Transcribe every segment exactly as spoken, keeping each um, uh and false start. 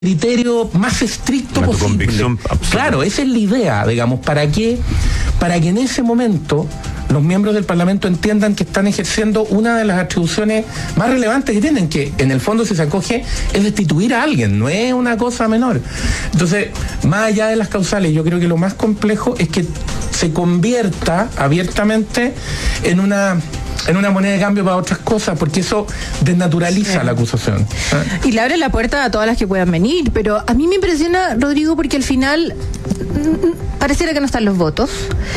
criterio más estricto posible. Convicción absoluta. Claro, esa es la idea, digamos, ¿para qué? Para que en ese momento los miembros del Parlamento entiendan que están ejerciendo una de las atribuciones más relevantes que tienen, que en el fondo, si se acoge, es destituir a alguien, no es una cosa menor. Entonces, más allá de las causales, yo creo que lo más complejo es que se convierta abiertamente en una en una moneda de cambio para otras cosas, porque eso desnaturaliza sí. la acusación. ¿Eh? Y le abre la puerta a todas las que puedan venir, pero a mí me impresiona, Rodrigo, porque al final pareciera que no están los votos,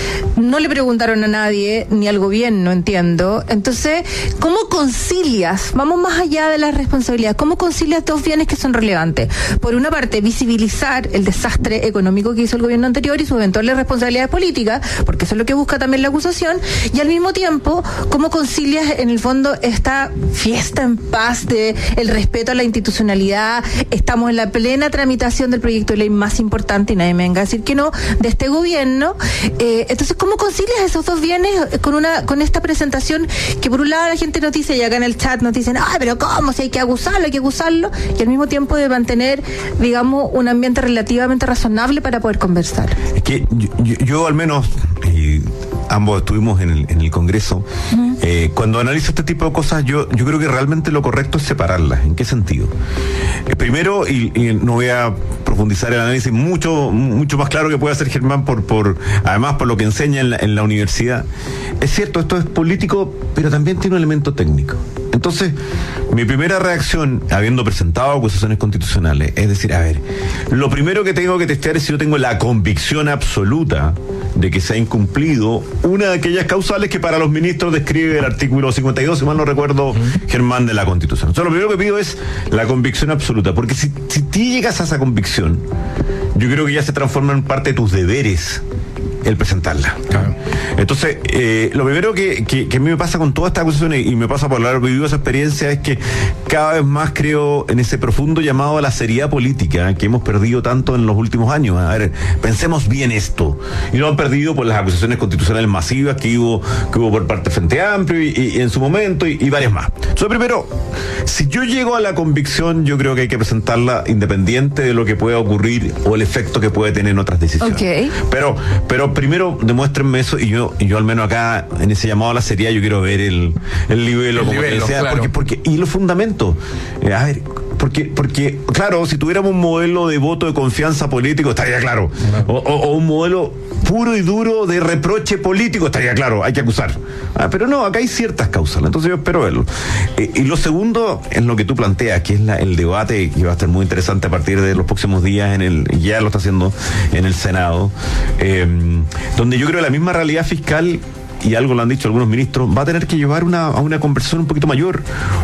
no le preguntaron a nadie, ni al gobierno, entiendo. Entonces, ¿cómo concilias? Vamos más allá de las responsabilidades. ¿Cómo concilias dos bienes que son relevantes? Por una parte, visibilizar el desastre económico que hizo el gobierno anterior y sus eventuales responsabilidades políticas, porque eso es lo que busca también la acusación, y al mismo tiempo, ¿cómo concilias en el fondo esta fiesta en paz de el respeto a la institucionalidad? Estamos en la plena tramitación del proyecto de ley más importante, y nadie me venga a decir que no, de este gobierno. Eh, entonces, ¿cómo concilias esos dos bienes con una con esta presentación que por un lado la gente nos dice, y acá en el chat nos dicen, ay, pero ¿cómo? Si hay que acusarlo, hay que acusarlo, y al mismo tiempo de mantener, digamos, un ambiente relativamente razonable para poder conversar? Es que yo, yo, yo al menos, y ambos estuvimos en el, en el Congreso, uh-huh. eh, cuando analizo este tipo de cosas, yo, yo creo que realmente lo correcto es separarlas. ¿En qué sentido? Eh, primero, y, y no voy a profundizar el análisis mucho mucho más claro que puede hacer Germán, por por además por lo que enseña en la, en la universidad. Es cierto, esto es político, pero también tiene un elemento técnico. Entonces, mi primera reacción, habiendo presentado acusaciones constitucionales, es decir, a ver, lo primero que tengo que testear es si yo tengo la convicción absoluta de que se ha incumplido una de aquellas causales que para los ministros describe el artículo cincuenta y dos, si mal no recuerdo, uh-huh. Germán, de la Constitución. Entonces, lo primero que pido es la convicción absoluta, porque si, si tú llegas a esa convicción, yo creo que ya se transforma en parte de tus deberes el presentarla. Claro. Entonces, eh, lo primero que, que, que a mí me pasa con todas estas acusaciones, y me pasa por haber vivido esa experiencia, es que cada vez más creo en ese profundo llamado a la seriedad política que hemos perdido tanto en los últimos años. A ver, pensemos bien esto. Y lo han perdido por las acusaciones constitucionales masivas que hubo, que hubo por parte de Frente Amplio y, y, y en su momento, y, y varias más. Entonces, primero, si yo llego a la convicción, yo creo que hay que presentarla independiente de lo que pueda ocurrir o el efecto que puede tener en otras decisiones. Okay. Pero, pero primero demuéstrenme eso, y yo, y yo al menos acá en ese llamado a la seriedad yo quiero ver el, el nivel, como te decía, claro. porque, porque, y los fundamentos. Eh, a ver, porque, porque, claro, si tuviéramos un modelo de voto de confianza político, estaría claro. O, o, o un modelo puro y duro de reproche político, estaría claro, hay que acusar. Ah, pero no, acá hay ciertas causas, entonces yo espero verlo. Eh, y lo segundo es lo que tú planteas, que es la, el debate, que va a estar muy interesante a partir de los próximos días, en el ya lo está haciendo en el Senado, eh, donde yo creo que la misma realidad fiscal, y algo lo han dicho algunos ministros, va a tener que llevar una, a una conversación un poquito mayor,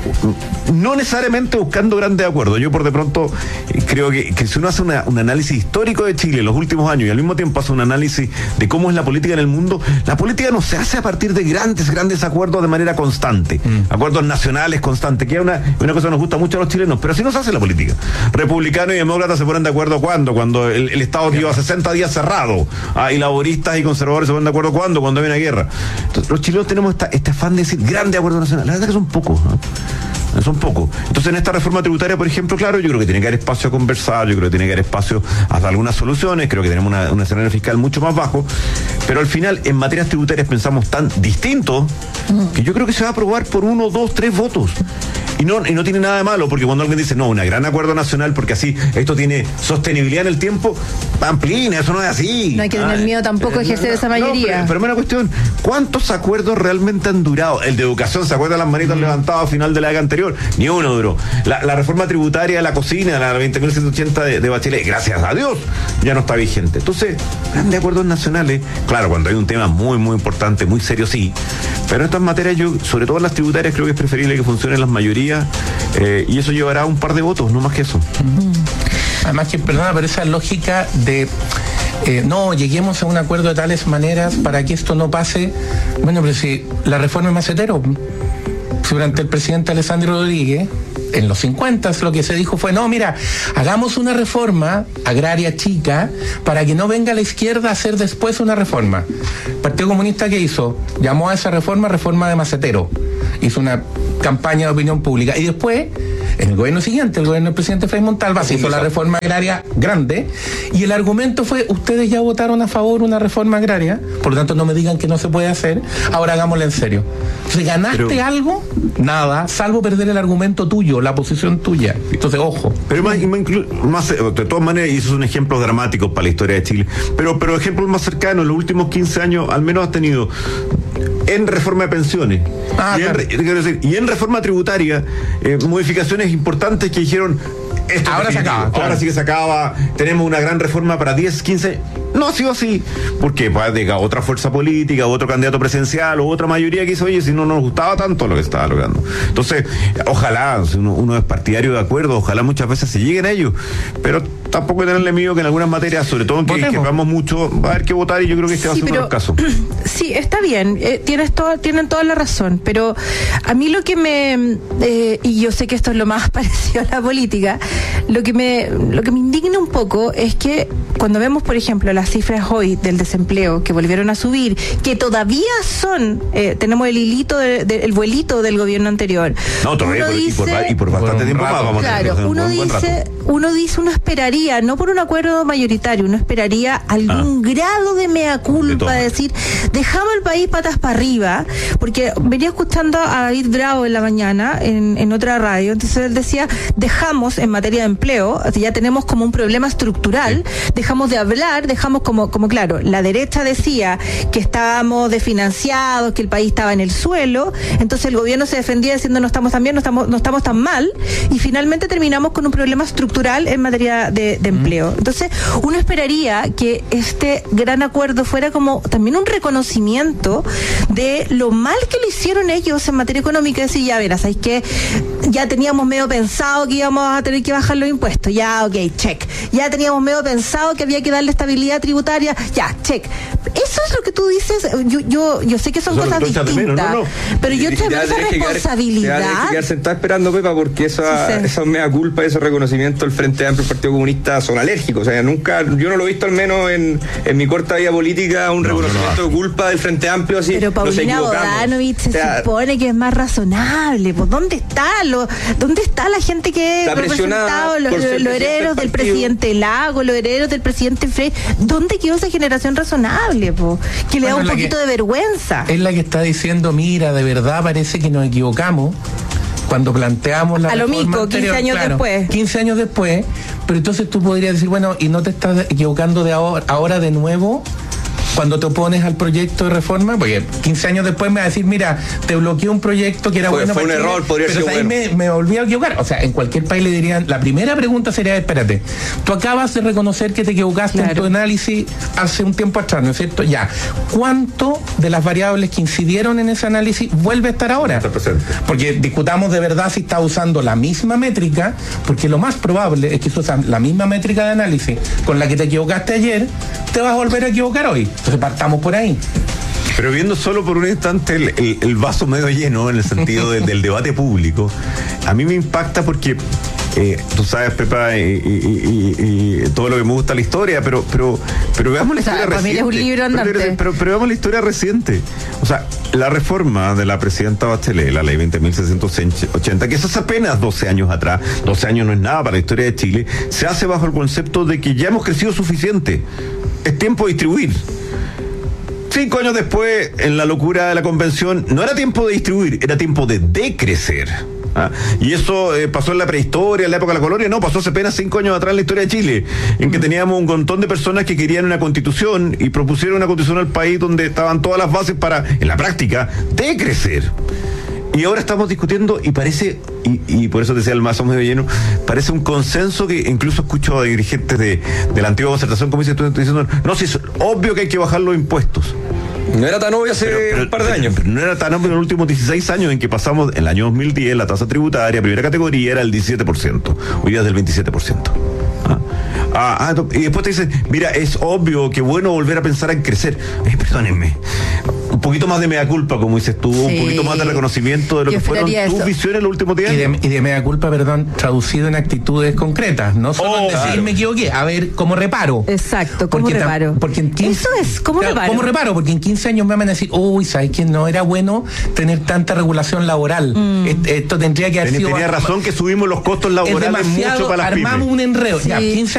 no necesariamente buscando grandes acuerdos. Yo por de pronto eh, creo que, que si uno hace una, un análisis histórico de Chile en los últimos años y al mismo tiempo hace un análisis de cómo es la política en el mundo, la política no se hace a partir de grandes, grandes acuerdos de manera constante, mm. acuerdos nacionales constantes, que es una, una cosa que nos gusta mucho a los chilenos, pero así no se hace la política. Republicanos y demócratas se ponen de acuerdo ¿cuándo? Cuando el, el Estado lleva sesenta días cerrado, ah, y laboristas y conservadores se ponen de acuerdo ¿cuándo? Cuando viene una guerra. Entonces, los chilenos tenemos esta, este afán de decir grande acuerdo nacional. La verdad que son pocos, ¿no? Son pocos. Entonces, en esta reforma tributaria, por ejemplo, claro, yo creo que tiene que haber espacio a conversar, yo creo que tiene que haber espacio a algunas soluciones, creo que tenemos una, un escenario fiscal mucho más bajo, pero al final, en materias tributarias pensamos tan distinto que yo creo que se va a aprobar por uno, dos, tres votos. Y no, y no tiene nada de malo, porque cuando alguien dice, no, un gran acuerdo nacional, porque así esto tiene sostenibilidad en el tiempo, pamplina, eso no es así. No hay que tener ah, miedo tampoco a ejercer no, esa mayoría. No, pero, pero una cuestión, ¿cuántos acuerdos realmente han durado? El de educación, ¿se acuerdan las manitas mm. levantadas al final de la década anterior? Ni uno duró. La, la reforma tributaria de la cocina, la veinte mil ciento ochenta de, de Bachelet, gracias a Dios, ya no está vigente. Entonces, grandes acuerdos nacionales, claro, cuando hay un tema muy, muy importante, muy serio, sí, pero en estas materias, yo, sobre todo en las tributarias, creo que es preferible que funcionen las mayorías. Eh, y eso llevará un par de votos, no más que eso. Mm. Además que, perdona, pero esa lógica de eh, no, lleguemos a un acuerdo de tales maneras para que esto no pase. Bueno, pero si la reforma es macetero, si durante el presidente Alessandro Rodríguez, en los cincuenta, lo que se dijo fue, no, mira, hagamos una reforma agraria chica para que no venga la izquierda a hacer después una reforma. El Partido Comunista, ¿qué hizo? Llamó a esa reforma reforma de macetero. Hizo una campaña de opinión pública. Y después En el gobierno siguiente, el gobierno del presidente Frei Montalva, se hizo la reforma agraria grande, y el argumento fue, ustedes ya votaron a favor una reforma agraria, por lo tanto no me digan que no se puede hacer, ahora hagámosla en serio. Entonces, ¿ganaste pero, algo? Nada, salvo perder el argumento tuyo, la posición tuya. Entonces, ojo. Pero más, más de todas maneras, y esos son ejemplos dramáticos para la historia de Chile, pero, pero ejemplos más cercanos, los últimos quince años al menos has tenido en reforma de pensiones ah, y, claro. en, quiero decir, y en reforma tributaria eh, modificaciones importantes que dijeron esto ahora se acaba, claro. ahora sí que se acaba, tenemos una gran reforma para diez, quince, no ha sido así, porque pues, diga, otra fuerza política, otro candidato presidencial o otra mayoría que dice, oye, si no nos gustaba tanto lo que estaba logrando. Entonces, ojalá, uno, uno es partidario de acuerdo, ojalá muchas veces se lleguen a ellos, pero tampoco hay que tenerle miedo que en algunas materias, sobre todo en que, que vamos mucho, va a haber que votar, y yo creo que este va a ser uno de los casos. Sí, está bien, eh, tienes todo, tienen toda la razón, pero a mí lo que me, eh, y yo sé que esto es lo más parecido a la política, lo que me, lo que me indigna un poco es que cuando vemos, por ejemplo, las cifras hoy del desempleo que volvieron a subir, que todavía son, eh, tenemos el hilito, de, de, el vuelito del gobierno anterior. No, todavía por, dice, y, por, y por bastante por tiempo más vamos claro, a tener uno un dice, uno dice, uno esperaría, no por un acuerdo mayoritario, uno esperaría algún ah. grado de mea culpa, de decir, dejamos el país patas para arriba, porque venía escuchando a David Bravo en la mañana en, en otra radio, entonces él decía, dejamos en materia de empleo, ya tenemos como un problema estructural, sí. dejamos de hablar, dejamos como, como claro, la derecha decía que estábamos desfinanciados, que el país estaba en el suelo, entonces el gobierno se defendía diciendo no estamos tan bien, no estamos, no estamos tan mal, y finalmente terminamos con un problema estructural en materia de, de empleo. Entonces, uno esperaría que este gran acuerdo fuera como también un reconocimiento de lo mal que lo hicieron ellos en materia económica, decir, ya verás, ¿sabes qué? Ya teníamos medio pensado que íbamos a tener que bajar los impuestos, ya, ok, check. Ya teníamos medio pensado que había que darle estabilidad tributaria, ya, check. Eso es lo que tú dices, yo yo, yo sé que son cosas distintas, menos, no, no. pero yo te veo esa responsabilidad. Te vas a quedar sentada esperando, Pepa, porque esa, sí, sí. esa mea culpa, ese reconocimiento del Frente Amplio y el Partido Comunista son alérgicos, o sea, nunca, yo no lo he visto al menos en, en mi corta vida política, un no, reconocimiento no, no. de culpa del Frente Amplio, así. Pero Paulina Bodanovich se o sea, supone que es más razonable, pues ¿dónde está lo, dónde está la gente que ha representado los, los herederos del, del presidente Lago, los herederos del presidente Frei? ¿Dónde quedó esa generación razonable, po? Que le bueno, da un poquito que, de vergüenza. Es la que está diciendo, mira, de verdad parece que nos equivocamos cuando planteamos la a lo mismo, quince años claro, después. quince años después, pero entonces tú podrías decir, bueno, ¿y no te estás equivocando de ahora, ahora de nuevo? Cuando te opones al proyecto de reforma, porque quince años después me va a decir, mira, te bloqueé un proyecto que era fue, bueno fue para un Chile, error, podría pero ser ahí bueno. me, me volví a equivocar. O sea, en cualquier país le dirían, la primera pregunta sería, espérate, tú acabas de reconocer que te equivocaste claro. en tu análisis hace un tiempo atrás, ¿no es cierto? Ya, ¿cuánto de las variables que incidieron en ese análisis vuelve a estar ahora? Está presente. Porque discutamos de verdad si está usando la misma métrica, porque lo más probable es que si usas la misma métrica de análisis con la que te equivocaste ayer, te vas a volver a equivocar hoy. Entonces partamos por ahí. Pero viendo solo por un instante el, el, el vaso medio lleno en el sentido de, del debate público, a mí me impacta porque eh, tú sabes, Pepa, y, y, y, y todo lo que me gusta la historia, pero pero pero veamos la historia o sea, reciente. Un libro andante. Pero, pero, pero veamos la historia reciente. O sea, la reforma de la presidenta Bachelet, la ley veinte mil seiscientos ochenta, que eso es apenas doce años atrás, doce años no es nada para la historia de Chile, se hace bajo el concepto de que ya hemos crecido suficiente. Es tiempo de distribuir. Cinco años después, en la locura de la convención, no era tiempo de distribuir, era tiempo de decrecer. ¿Ah? Y eso eh, pasó en la prehistoria, en la época de la colonia, no, pasó hace apenas cinco años atrás en la historia de Chile, en que teníamos un montón de personas que querían una constitución y propusieron una constitución al país donde estaban todas las bases para, en la práctica, decrecer. Y ahora estamos discutiendo y parece, y, y por eso decía el vaso medio lleno, parece un consenso que incluso escucho a dirigentes de, de la antigua concertación, como dices tú, diciendo, no, si es obvio que hay que bajar los impuestos. No era tan obvio hace pero, pero, un par de años. Pero no era tan obvio en los últimos dieciséis años en que pasamos, en el año dos mil diez, la tasa tributaria, primera categoría, era el diecisiete por ciento. Hoy día es del veintisiete por ciento. ¿Ah? Ah, ah, y después te dicen, mira, es obvio que bueno volver a pensar en crecer. Eh, perdónenme. un poquito más de mea culpa, como dices tú, sí. un poquito más de reconocimiento de lo Yo que fueron eso. tus visiones en los últimos días. Y de, y de mea culpa, perdón, traducido en actitudes concretas, no solo oh, decir claro. me equivoqué, a ver cómo reparo. Exacto, cómo porque reparo. Porque en quince, eso es, ¿cómo claro, reparo? ¿Cómo reparo? Porque en quince años me van a decir, uy, ¿sabes qué? No era bueno tener tanta regulación laboral. Mm. Esto, esto tendría que haber Tenía, sido... Tenía razón que subimos los costos laborales mucho para las pymes. Armamos un enredo. Sí. Ya, quince